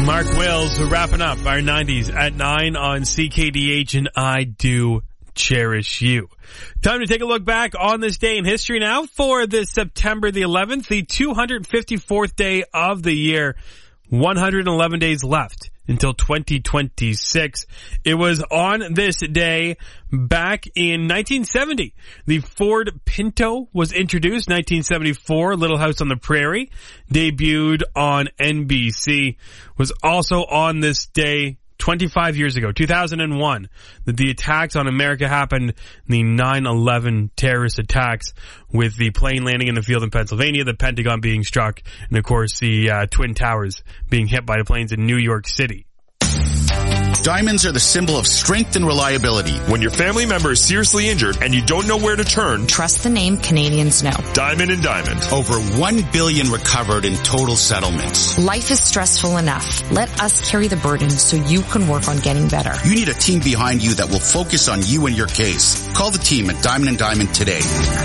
Mark Wills wrapping up our 90s at 9 on CKDH, and I Do Cherish You. Time to take a look back on this day in history now for this September the 11th, the 254th day of the year. 111 days left until 2026. It was on this day back in 1970. The Ford Pinto was introduced. 1974, Little House on the Prairie debuted on NBC. Was also on this day 25 years ago, 2001, that the attacks on America happened, the 9/11 terrorist attacks with the plane landing in the field in Pennsylvania, the Pentagon being struck, and of course the Twin Towers being hit by the planes in New York City. Diamonds are the symbol of strength and reliability. When your family member is seriously injured and you don't know where to turn, trust the name Canadians know. Diamond and Diamond. Over $1 billion recovered in total settlements. Life is stressful enough. Let us carry the burden so you can work on getting better. You need a team behind you that will focus on you and your case. Call the team at Diamond and Diamond today.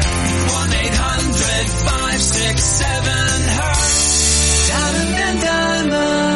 1-800-567-HERT. Diamond and Diamond.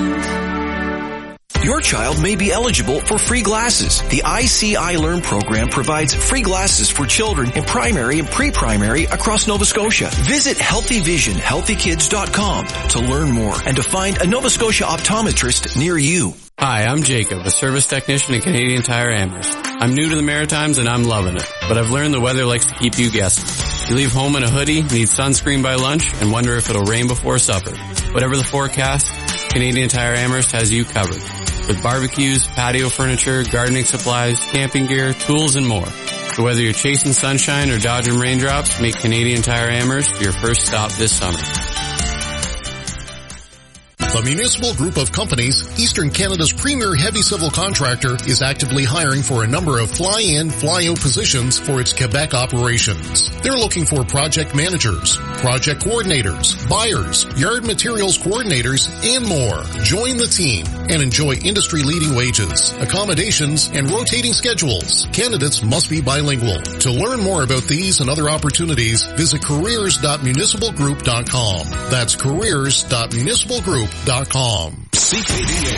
Your child may be eligible for free glasses. The IC Learn program provides free glasses for children in primary and pre-primary across Nova Scotia. Visit healthyvisionhealthykids.com to learn more and to find a Nova Scotia optometrist near you. Hi, I'm Jacob, a service technician at Canadian Tire Amherst. I'm new to the Maritimes and I'm loving it, but I've learned the weather likes to keep you guessing. You leave home in a hoodie, need sunscreen by lunch, and wonder if it'll rain before supper. Whatever the forecast, Canadian Tire Amherst has you covered. With barbecues, patio furniture, gardening supplies, camping gear, tools, and more. So whether you're chasing sunshine or dodging raindrops, make Canadian Tire Amherst your first stop this summer. The Municipal Group of Companies, Eastern Canada's premier heavy civil contractor, is actively hiring for a number of fly-in, fly-out positions for its Quebec operations. They're looking for project managers, project coordinators, buyers, yard materials coordinators, and more. Join the team and enjoy industry-leading wages, accommodations, and rotating schedules. Candidates must be bilingual. To learn more about these and other opportunities, visit careers.municipalgroup.com. That's careers.municipalgroup.com. CKDH